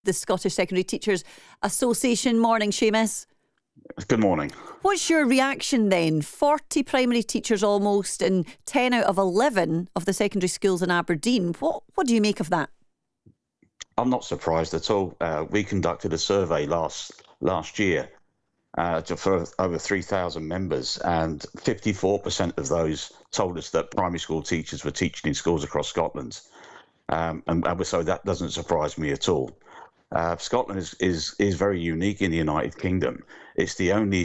the Scottish Secondary Teachers Association. Morning, Seamus. Good morning. What's your reaction then? 40 primary teachers almost in 10 out of 11 of the secondary schools in Aberdeen. What do you make of that? I'm not surprised at all. We conducted a survey last year for over 3,000 members, and 54% of those told us that primary school teachers were teaching in schools across Scotland. So that doesn't surprise me at all. Scotland is very unique in the United Kingdom. It's the only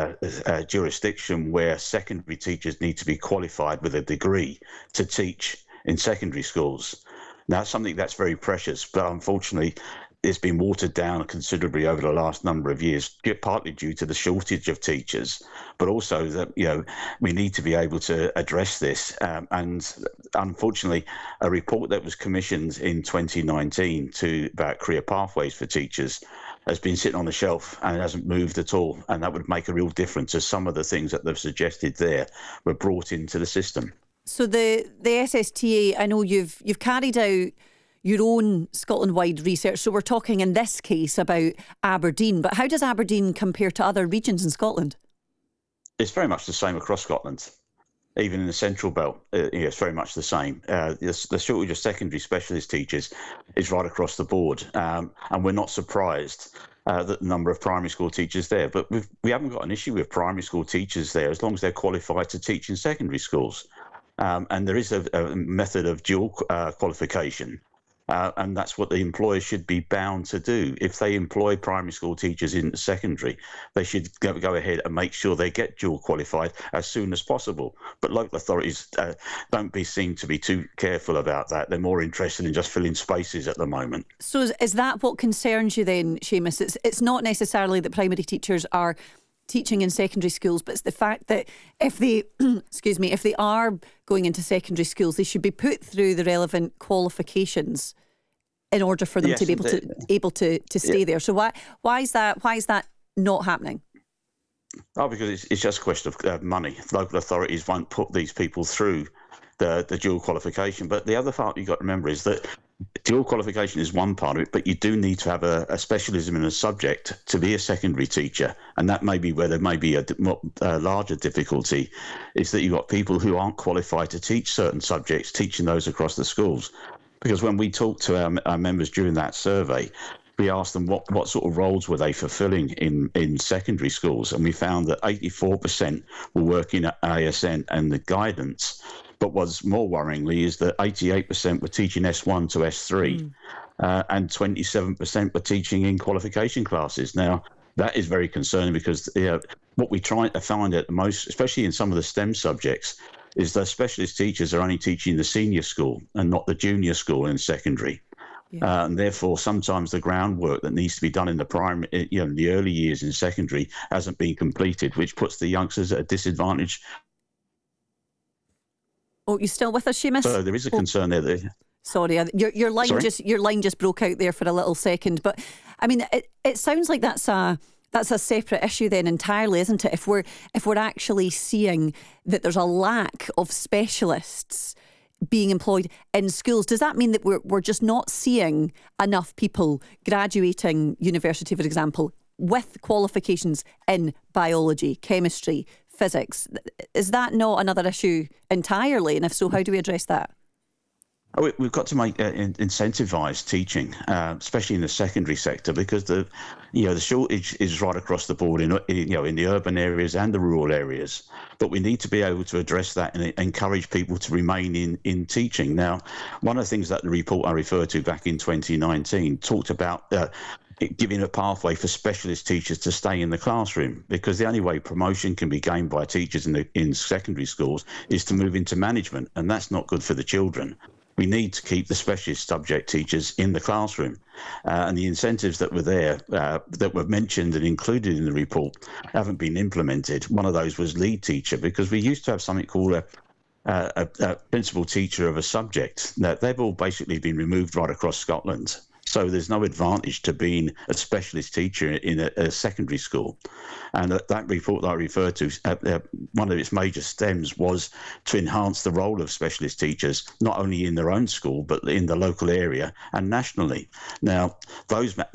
jurisdiction where secondary teachers need to be qualified with a degree to teach in secondary schools. Now, something that's very precious, but unfortunately, it's been watered down considerably over the last number of years, partly due to the shortage of teachers, but also that, we need to be able to address this. And unfortunately, a report that was commissioned in 2019 about career pathways for teachers has been sitting on the shelf and it hasn't moved at all. And that would make a real difference as some of the things that they've suggested there were brought into the system. So the SSTA, I know you've carried out your own Scotland-wide research. So we're talking in this case about Aberdeen, but how does Aberdeen compare to other regions in Scotland? It's very much the same across Scotland. Even in the Central Belt, it's very much the same. The shortage of secondary specialist teachers is right across the board, and we're not surprised that the number of primary school teachers there. But we haven't got an issue with primary school teachers there as long as they're qualified to teach in secondary schools. And there is a method of dual qualification. And that's what the employers should be bound to do. If they employ primary school teachers in secondary, they should go ahead and make sure they get dual qualified as soon as possible. But local authorities don't seem to be too careful about that. They're more interested in just filling spaces at the moment. So is that what concerns you then, Seamus? It's not necessarily that primary teachers are teaching in secondary schools, but it's the fact that if they if they are going into secondary schools, they should be put through the relevant qualifications in order for them to be able to stay there. So why is that not happening? Oh, because it's just a question of money. Local authorities won't put these people through the dual qualification. But the other part you've got to remember is that dual qualification is one part of it, but you do need to have a specialism in a subject to be a secondary teacher. And that may be where there may be a larger difficulty, is that you've got people who aren't qualified to teach certain subjects, teaching those across the schools. Because when we talked to our members during that survey, we asked them what sort of roles were they fulfilling in secondary schools. And we found that 84% were working at ASN and the guidance. But what's more worryingly is that 88% were teaching S1 to S3 and 27% were teaching in qualification classes. Now, that is very concerning because what we try to find at the most, especially in some of the STEM subjects, is that specialist teachers are only teaching the senior school and not the junior school in secondary. Yeah. And therefore, sometimes the groundwork that needs to be done in the primary, in the early years in secondary hasn't been completed, which puts the youngsters at a disadvantage. Oh, you still with us, Seamus? So there is a concern there. Sorry, your line just broke out there for a little second. But I mean, it sounds like that's a separate issue then entirely, isn't it? If we're actually seeing that there's a lack of specialists being employed in schools, does that mean that we're just not seeing enough people graduating university, for example, with qualifications in biology, chemistry, physics? Is that not another issue entirely? And if so, how do we address that? We've got to make incentivise teaching, especially in the secondary sector, because the shortage is right across the board in the urban areas and the rural areas. But we need to be able to address that and encourage people to remain in teaching. Now, one of the things that the report I referred to back in 2019 talked about giving a pathway for specialist teachers to stay in the classroom, because the only way promotion can be gained by teachers in secondary schools is to move into management, and that's not good for the children. We need to keep the specialist subject teachers in the classroom. And the incentives that were there, that were mentioned and included in the report, haven't been implemented. One of those was lead teacher, because we used to have something called a principal teacher of a subject. Now, they've all basically been removed right across Scotland. So there's no advantage to being a specialist teacher in a secondary school. And that report that I referred to, one of its major stems was to enhance the role of specialist teachers, not only in their own school, but in the local area and nationally. Now, those